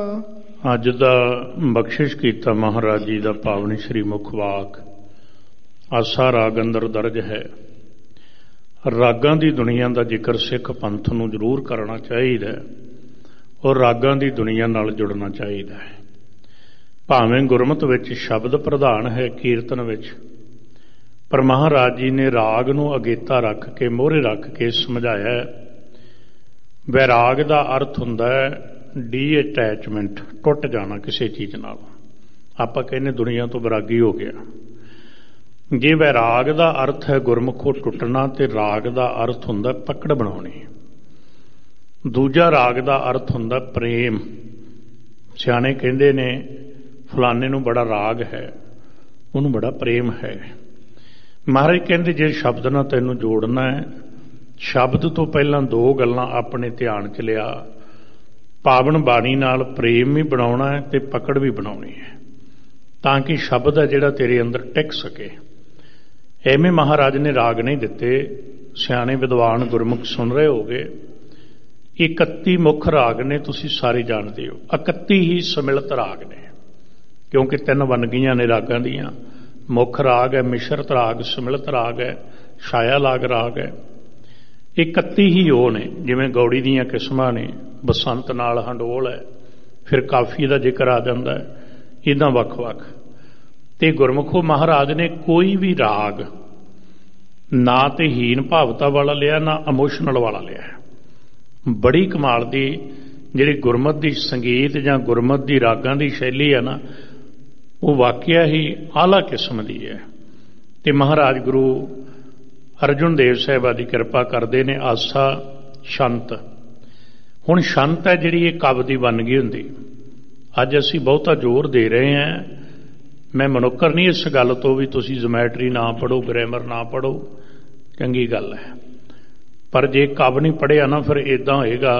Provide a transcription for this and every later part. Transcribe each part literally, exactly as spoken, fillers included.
ਅੱਜ ਦਾ ਬਖਸ਼ਿਸ਼ ਕੀਤਾ ਮਹਾਰਾਜ ਜੀ ਦਾ ਪਾਵਨ ਸ਼੍ਰੀ ਮੁਖ ਵਾਕ ਆਸਾ ਰਾਗ ਅੰਦਰ ਦਰਜ ਹੈ। ਰਾਗਾਂ ਦੀ ਦੁਨੀਆ ਦਾ ਜ਼ਿਕਰ ਸਿੱਖ ਪੰਥ ਨੂੰ ਜ਼ਰੂਰ ਕਰਨਾ ਚਾਹੀਦਾ ਔਰ ਰਾਗਾਂ ਦੀ ਦੁਨੀਆ ਨਾਲ ਜੁੜਨਾ ਚਾਹੀਦਾ ਹੈ। ਭਾਵੇਂ ਗੁਰਮਤਿ ਵਿੱਚ ਸ਼ਬਦ ਪ੍ਰਧਾਨ ਹੈ ਕੀਰਤਨ ਵਿੱਚ, ਪਰ ਮਹਾਰਾਜ ਜੀ ਨੇ ਰਾਗ ਨੂੰ ਅਗੇਤਾ ਰੱਖ ਕੇ ਮੋਹਰੇ ਰੱਖ ਕੇ ਸਮਝਾਇਆ। ਵੈਰਾਗ ਦਾ ਅਰਥ ਹੁੰਦਾ ਹੈ ਡੀ ਅਟੈਚਮੈਂਟ, ਟੁੱਟ ਜਾਣਾ ਕਿਸੇ ਚੀਜ਼ ਨਾਲ। ਆਪਾਂ ਕਹਿੰਦੇ ਦੁਨੀਆ ਤੋਂ ਵੈਰਾਗੀ ਹੋ ਗਿਆ। ਜੇ ਵੈਰਾਗ ਦਾ ਅਰਥ ਹੈ ਗੁਰਮੁਖੋਂ ਟੁੱਟਣਾ, ਤੇ ਰਾਗ ਦਾ ਅਰਥ ਹੁੰਦਾ ਪਕੜ ਬਣਾਉਣੀ। ਦੂਜਾ ਰਾਗ ਦਾ ਅਰਥ ਹੁੰਦਾ ਪ੍ਰੇਮ। ਸਿਆਣੇ ਕਹਿੰਦੇ ਨੇ ਫਲਾਣੇ ਨੂੰ ਬੜਾ ਰਾਗ ਹੈ, ਉਹਨੂੰ ਬੜਾ ਪ੍ਰੇਮ ਹੈ। ਮਹਾਰਾਜ ਕਹਿੰਦੇ ਜੇ ਸ਼ਬਦ ਨਾਲ ਤੈਨੂੰ ਜੋੜਨਾ ਹੈ, ਸ਼ਬਦ ਤੋਂ ਪਹਿਲਾਂ ਦੋ ਗੱਲਾਂ ਆਪਣੇ ਧਿਆਨ 'ਚ ਲਿਆ। ਪਾਵਨ ਬਾਣੀ ਨਾਲ ਪ੍ਰੇਮ ਵੀ ਬਣਾਉਣਾ ਹੈ ਤੇ ਪਕੜ ਵੀ ਬਣਾਉਣੀ ਹੈ, ਤਾਂ ਕਿ ਸ਼ਬਦ ਹੈ ਜਿਹੜਾ ਤੇਰੇ ਅੰਦਰ ਟਿਕ ਸਕੇ। ਐਵੇਂ ਮਹਾਰਾਜ ਨੇ ਰਾਗ ਨਹੀਂ ਦਿੱਤੇ। ਸਿਆਣੇ ਵਿਦਵਾਨ ਗੁਰਮੁਖ ਸੁਣ ਰਹੇ ਹੋਗੇ, ਇਕੱਤੀ ਮੁੱਖ ਰਾਗ ਨੇ, ਤੁਸੀਂ ਸਾਰੇ ਜਾਣਦੇ ਹੋ। ਇਕੱਤੀ ਹੀ ਸਮਿਲਿਤ ਰਾਗ ਨੇ, ਕਿਉਂਕਿ ਤਿੰਨ ਵੰਨਗੀਆਂ ਨੇ ਰਾਗਾਂ ਦੀਆਂ। ਮੁੱਖ ਰਾਗ ਹੈ, ਮਿਸ਼ਰਤ ਰਾਗ, ਸਮਿਲਿਤ ਰਾਗ ਹੈ, ਛਾਇਆ ਲਾਗ ਰਾਗ ਹੈ। ਇਕੱਤੀ ਹੀ ਉਹ ਨੇ। ਜਿਵੇਂ ਗੌੜੀ ਦੀਆਂ ਕਿਸਮਾਂ ਨੇ, ਬਸੰਤ ਨਾਲ ਹੰਡੋਲ ਹੈ, ਫਿਰ ਕਾਫੀ ਦਾ ਜ਼ਿਕਰ ਆ ਜਾਂਦਾ ਹੈ, ਇੱਦਾਂ ਵੱਖ-ਵੱਖ। ਤੇ ਗੁਰਮੁਖੋ ਮਹਾਰਾਜ ਨੇ ਕੋਈ ਵੀ ਰਾਗ ਨਾ ਤੇ ਹੀਨ ਭਾਵਤਾ ਵਾਲਾ ਲਿਆ, ਨਾ ਇਮੋਸ਼ਨਲ ਵਾਲਾ ਲਿਆ। ਬੜੀ ਕਮਾਲ ਦੀ ਜਿਹੜੀ ਗੁਰਮਤਿ ਦੀ ਸੰਗੀਤ ਜਾਂ ਗੁਰਮਤਿ ਦੀ ਰਾਗਾਂ ਦੀ ਸ਼ੈਲੀ ਹੈ ਨਾ, ਉਹ ਵਾਕਿਆ ਹੀ ਆਲਾ ਕਿਸਮ ਦੀ ਹੈ। ਤੇ ਮਹਾਰਾਜ ਗੁਰੂ ਅਰਜੁਨ ਦੇਵ ਸਾਹਿਬਾਂ ਦੀ ਕਿਰਪਾ ਕਰਦੇ ਨੇ ਆਸਾ ਸ਼ੰਤ। ਹੁਣ ਸ਼ੰਤ ਹੈ ਜਿਹੜੀ ਇਹ ਕਵ ਦੀ ਵੰਨਗੀ ਹੁੰਦੀ। ਅੱਜ ਅਸੀਂ ਬਹੁਤਾ ਜ਼ੋਰ ਦੇ ਰਹੇ ਹਾਂ, ਮੈਂ ਮਨੁੱਕਰ ਨਹੀਂ ਇਸ ਗੱਲ ਤੋਂ ਵੀ ਤੁਸੀਂ ਜਿਓਮੈਟਰੀ ਨਾ ਪੜ੍ਹੋ, ਗ੍ਰਾਮਰ ਨਾ ਪੜ੍ਹੋ, ਚੰਗੀ ਗੱਲ ਹੈ। ਪਰ ਜੇ ਕਵ ਨਹੀਂ ਪੜ੍ਹਿਆ ਨਾ, ਫਿਰ ਇੱਦਾਂ ਹੋਏਗਾ।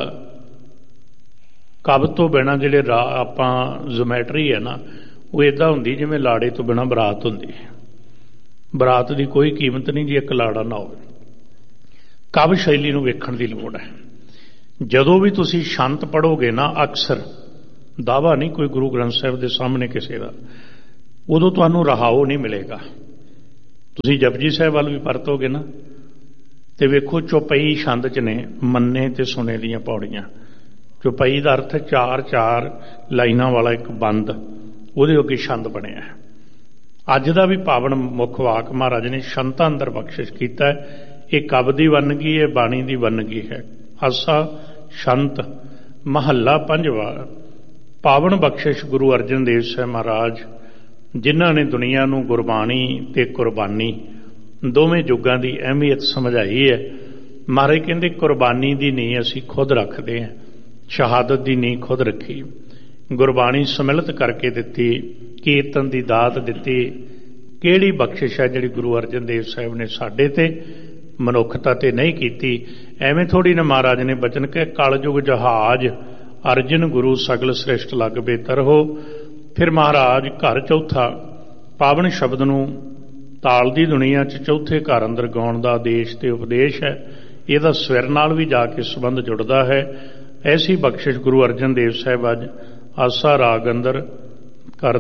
ਕਵ ਤੋਂ ਬਿਨਾਂ ਜਿਹੜੇ ਰਾ ਆਪਾਂ ਜਿਓਮੈਟਰੀ ਹੈ ਨਾ, ਉਹ ਇੱਦਾਂ ਹੁੰਦੀ ਜਿਵੇਂ ਲਾੜੇ ਤੋਂ ਬਿਨਾਂ ਬਰਾਤ ਹੁੰਦੀ। ਬਰਾਤ ਦੀ ਕੋਈ ਕੀਮਤ ਨਹੀਂ ਜੇ ਇੱਕ ਲਾੜਾ ਨਾ ਹੋਵੇ। ਕਵ ਸ਼ੈਲੀ ਨੂੰ ਵੇਖਣ ਦੀ ਲੋੜ ਹੈ। ਜਦੋਂ ਵੀ ਤੁਸੀਂ ਸ਼ੰਤ ਪੜ੍ਹੋਗੇ ਨਾ, ਅਕਸਰ ਦਾਵਾ ਨਹੀਂ ਕੋਈ ਗੁਰੂ ਗ੍ਰੰਥ ਸਾਹਿਬ ਦੇ ਸਾਹਮਣੇ ਕਿਸੇ ਦਾ, ਉਦੋਂ ਤੁਹਾਨੂੰ ਰਹਾਓ ਨਹੀਂ ਮਿਲੇਗਾ। ਤੁਸੀਂ ਜਪਜੀ ਸਾਹਿਬ ਵੱਲ ਵੀ ਪਰਤੋਗੇ ਨਾ, ਤੇ ਵੇਖੋ ਚੌਪਈ ਛੰਦ 'ਚ ਨੇ, ਮੰਨੇ ਤੇ ਸੁਣੇ ਦੀਆਂ ਪੌੜੀਆਂ। ਚੌਪਈ ਦਾ ਅਰਥ ਚਾਰ ਚਾਰ ਲਾਈਨਾਂ ਵਾਲਾ ਇੱਕ ਬੰਦ, ਉਹਦੇ ਅੱਗੇ ਛੰਦ ਬਣਿਆ। ਅੱਜ ਦਾ ਵੀ ਪਾਵਨ ਮੁੱਖ ਵਾਕ ਮਹਾਰਾਜ ਨੇ ਸ਼ੰਤਾਂ ਅੰਦਰ ਬਖਸ਼ਿਸ਼ ਕੀਤਾ। ਇਹ ਕਵ ਦੀ ਵੰਨਗੀ ਹੈ, ਬਾਣੀ ਦੀ ਵੰਨਗੀ ਹੈ। ਆਸਾ ਸ਼ੰਤ ਮਹੱਲਾ ਪੰਜਵਾਂ। ਪਾਵਨ ਬਖਸ਼ਿਸ਼ ਗੁਰੂ ਅਰਜਨ ਦੇਵ ਸਾਹਿਬ ਮਹਾਰਾਜ, ਜਿਨ੍ਹਾਂ ਨੇ ਦੁਨੀਆ ਨੂੰ ਗੁਰਬਾਣੀ ਤੇ ਕੁਰਬਾਨੀ ਦੋਵੇਂ ਯੁੱਗਾਂ ਦੀ ਅਹਿਮੀਅਤ ਸਮਝਾਈ ਹੈ। ਮਹਾਰਾਜ ਕਹਿੰਦੇ ਕੁਰਬਾਨੀ ਦੀ ਨੀਂਹ ਅਸੀਂ ਖੁਦ ਰੱਖਦੇ ਹਾਂ, ਸ਼ਹਾਦਤ ਦੀ ਨੀਂਹ ਖੁਦ ਰੱਖੀ। ਗੁਰਬਾਣੀ ਸਮਿਲਿਤ ਕਰਕੇ ਦਿੱਤੀ, ਕੀਰਤਨ ਦੀ ਦਾਤ ਦਿੱਤੀ। ਕਿਹੜੀ ਬਖਸ਼ਿਸ਼ ਹੈ ਜਿਹੜੀ ਗੁਰੂ ਅਰਜਨ ਦੇਵ ਸਾਹਿਬ ਨੇ ਸਾਡੇ ਤੇ, ਮਨੁੱਖਤਾ ਤੇ ਨਹੀਂ ਕੀਤੀ। ਐਵੇਂ ਥੋੜ੍ਹੀ ਨਾ ਮਹਾਰਾਜ ਨੇ ਬਚਨ ਕਿ ਕਲਯੁਗ ਜਹਾਜ਼ ਅਰਜਨ ਗੁਰੂ ਸਗਲ ਸ੍ਰਿਸ਼ਟ ਲਗ ਬੇਤਰ ਹੋ। ਫਿਰ ਮਹਾਰਾਜ ਘਰ ਚੌਥਾ ਪਾਵਨ ਸ਼ਬਦ ਨੂੰ ਤਾਲ ਦੀ ਦੁਨੀਆ 'ਚ ਚੌਥੇ ਘਰ ਅੰਦਰ ਗਾਉਣ ਦਾ ਆਦੇਸ਼ ਤੇ ਉਪਦੇਸ਼ ਹੈ। ਇਹਦਾ ਸਵਰ ਨਾਲ ਵੀ ਜਾ ਕੇ ਸੰਬੰਧ ਜੁੜਦਾ ਹੈ। ਐਸੀ ਬਖਸ਼ਿਸ਼ ਗੁਰੂ ਅਰਜਨ ਦੇਵ ਸਾਹਿਬ ਅੱਜ ਆਸਾ ਰਾਗ ਅੰਦਰ